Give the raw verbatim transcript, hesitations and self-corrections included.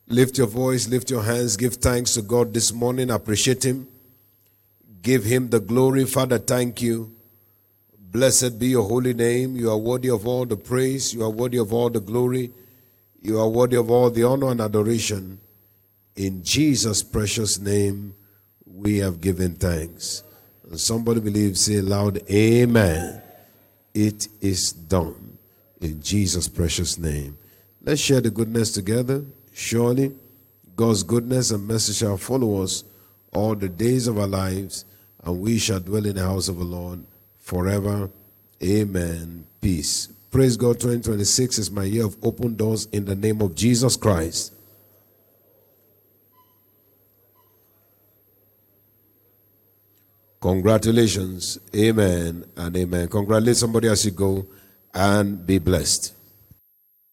Lift your voice, lift your hands, give thanks to God this morning. Appreciate Him. Give Him the glory. Father, thank you. Blessed be your holy name. You are worthy of all the praise. You are worthy of all the glory. You are worthy of all the honor and adoration. In Jesus' precious name, we have given thanks. And somebody believes, say loud, amen. It is done. In Jesus' precious name. Let's share the goodness together. Surely, God's goodness and mercy shall follow us all the days of our lives, and we shall dwell in the house of the Lord forever. Amen. Peace. Praise God. twenty twenty-six is my year of open doors in the name of Jesus Christ. Congratulations. Amen and amen. Congratulate somebody as you go and be blessed.